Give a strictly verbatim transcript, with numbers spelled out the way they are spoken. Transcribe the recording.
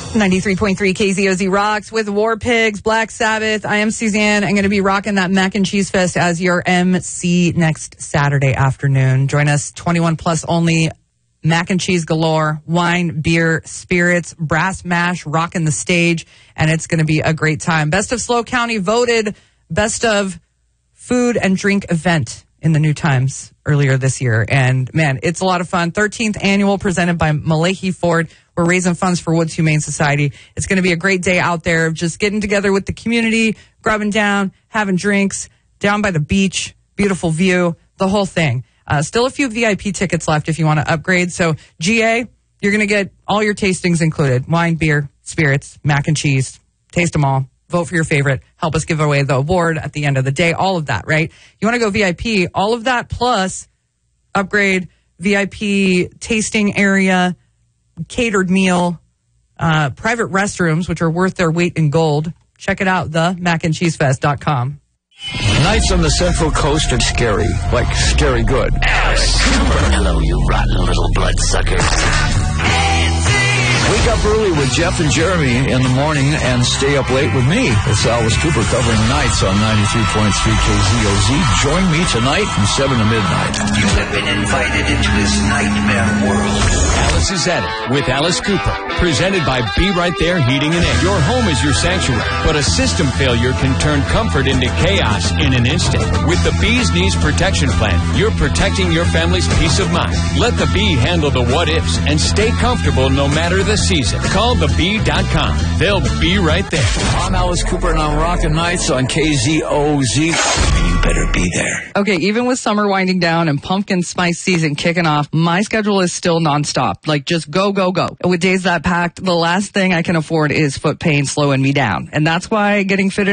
ninety-three point three K Z O Z Rocks with War Pigs, Black Sabbath. I am Suzanne. I'm going to be rocking that Mac and Cheese Fest as your M C next Saturday afternoon. Join us, twenty-one plus only, mac and cheese galore, wine, beer, spirits, brass mash, rocking the stage, and it's going to be a great time. Best of Slow County voted best of food and drink event in the New Times earlier this year. And man, it's a lot of fun. thirteenth annual, presented by Malachi Ford. We're raising funds for Woods Humane Society. It's going to be a great day out there of just getting together with the community, grubbing down, having drinks, down by the beach, beautiful view, the whole thing. Uh, still a few V I P tickets left if you want to upgrade. So G A, you're going to get all your tastings included. Wine, beer, spirits, mac and cheese. Taste them all. Vote for your favorite. Help us give away the award at the end of the day. All of that, right? You want to go V I P, all of that plus upgrade, V I P tasting area, catered meal, uh, private restrooms, which are worth their weight in gold. Check it out, the mac and cheese fest dot com. Nights on the Central Coast are scary, like scary good. Alice Cooper. Hello, you rotten little bloodsuckers. Wake up early with Jeff and Jeremy in the morning and stay up late with me. It's Alice Cooper covering nights on ninety-three point three K Z O Z. Join me tonight from seven to midnight. You have been invited into this nightmare world. Alice is at it with Alice Cooper. Presented by Be Right There Heating and Air. Your home is your sanctuary, but a system failure can turn comfort into chaos in an instant. With the Bee's Knees Protection Plan, you're protecting your family's peace of mind. Let the Bee handle the what-ifs and stay comfortable no matter the season. Call the bee dot com. They'll be right there. I'm Alice Cooper, and I'm rocking nights on K Z O Z. You better be there. Okay, even with summer winding down and pumpkin spice season kicking off, my schedule is still nonstop. Like, just go, go, go. With days that packed, the last thing I can afford is foot pain slowing me down. And that's why getting fitted